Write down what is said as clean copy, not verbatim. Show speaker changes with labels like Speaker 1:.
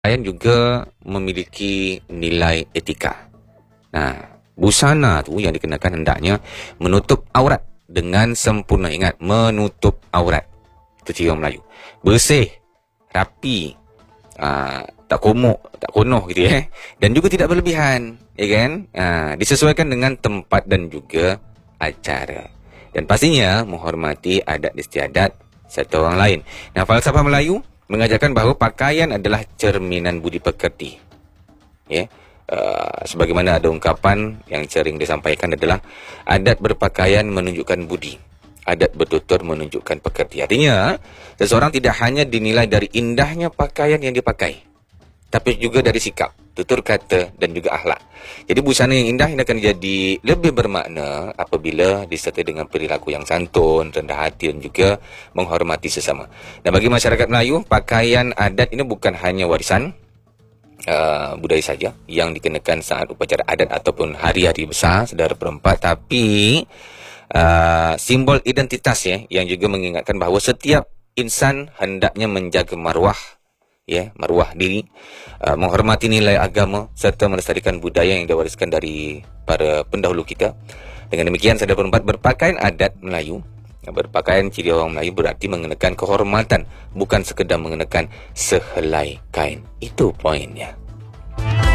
Speaker 1: Pakaian juga memiliki nilai etika. Nah, busana tu yang dikenakan hendaknya menutup aurat dengan sempurna. Ingat, menutup aurat. Itu ciri orang Melayu. Bersih, rapi, tak komok, tak konoh gitu ya. Dan juga tidak berlebihan, ya kan? Disesuaikan dengan tempat dan juga acara. Dan pastinya menghormati adat istiadat satu orang lain. Nah, falsafah Melayu mengajarkan bahawa pakaian adalah cerminan budi pekerti. Ya. Sebagaimana ada ungkapan yang sering disampaikan adalah adat berpakaian menunjukkan budi, adat bertutur menunjukkan pekerti. Artinya, seseorang tidak hanya dinilai dari indahnya pakaian yang dipakai, tapi juga dari sikap, tutur kata dan juga akhlak. Jadi busana yang indah ini akan jadi lebih bermakna apabila disertai dengan perilaku yang santun, rendah hati dan juga menghormati sesama. Dan bagi masyarakat Melayu, pakaian adat ini bukan hanya warisan budaya saja yang dikenakan saat upacara adat ataupun hari-hari besar saudara perempat, tapi simbol identitas ya, yang juga mengingatkan bahawa setiap insan hendaknya menjaga maruah diri, menghormati nilai agama serta melestarikan budaya yang diwariskan dari para pendahulu kita. Dengan demikian, saudara perempat, berpakaian adat Melayu, berpakaian ciri orang Melayu berarti mengenakan kehormatan, bukan sekedar mengenakan sehelai kain. Itu poinnya.